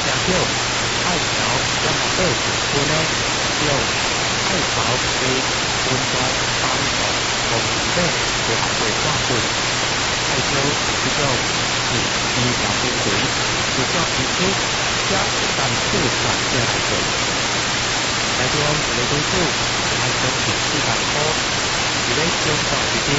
少爱潮加马贝本呢有爱潮的温度帮助红色和水化会爱潮这种是医疗的水，有效提出加但不产下来水。台中雷公处爱潮是400块，一个中到一斤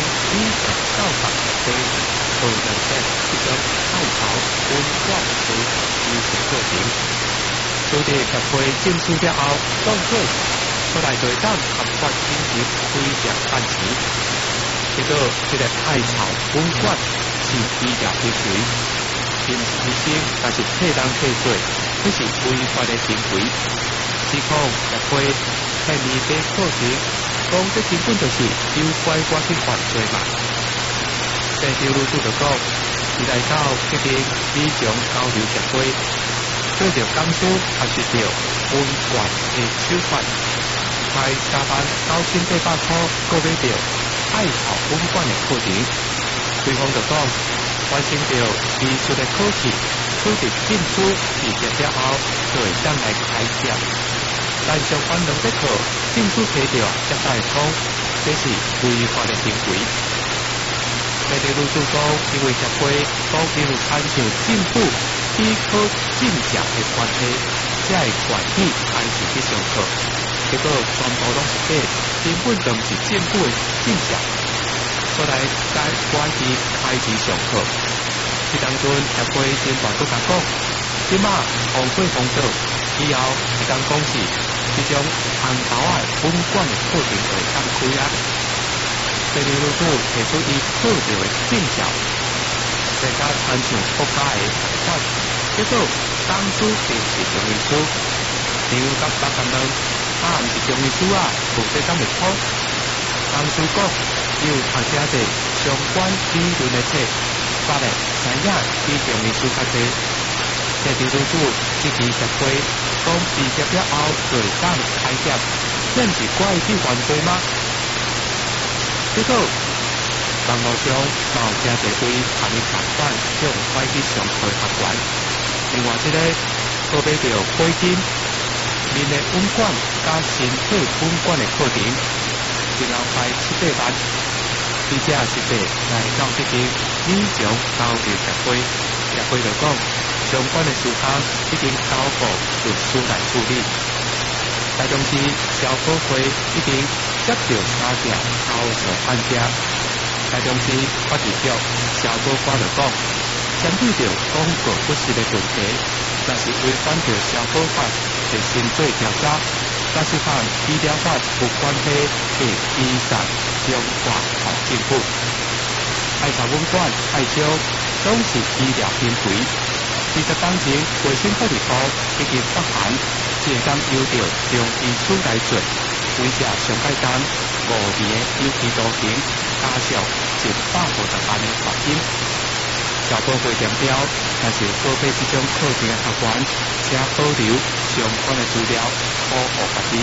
20到30杯，或者是一种爱潮温灌水医学过程。做啲协会证书了后，当做出来对当合法进行非常办事。结果，这个爱草温管是医疗的水，并不是医生，但是替人替做，这是违法的行为。指控协会在二杯课程，讲这根本就是诱拐我去犯罪嘛。地条律师就讲，伊来到这边市场交流协会。做着工资还是着温管的手法，开加班9800块，搁买着爱草温管的课程。对方就讲，完成着技术的考试，取得证书毕业了后，就会当来开业。但相关2节课证书摕着，才甲会讲，这是违法的行为。在地律师讲，因为协会都因为参照政府医科证照的关系，才会管理开始去上课。结果全部拢是假，根本就不是政府的证照，所以该管理开始上课。这当中协会真大都甲讲，即马洪水封锁以后，会当讲是这种红头仔温管的课程就会当开啊。地理律师提出伊考到的证照，再加参照国家的条款，结果当初并是中医师，牛甲6工人，毋是中医师啊，无这敢会考。当初讲有读者者相关理论的册，发的知影比中医师较济。地理律师支持协会讲毕业了后就会当开业，这毋是怪去犯罪吗？结果，网络上有真侪对含义相反，向快去上课学员。另外一个，搁买着背景面的温管加身体温管的课程，然后开700万，而且实际来到这边理想交流协会，协会就讲相关的事项已经交付律师来处理。台中市消保会已经接到3件投诉案件，台中市法律局消保官就讲，针对着广告不实的问题，若是违反着消保法，会先做调查，假使犯医疗法有关系，会依法中罚还政府。爱草温管爱烧总是医疗品牌。20当前，卫生福利部已经发函，这当要求从医师来做，违者上盖单5年有期徒刑，加上150万的罚金。消保会强调，但是报备这种课程的学员，请保留相关的资料，保护家己。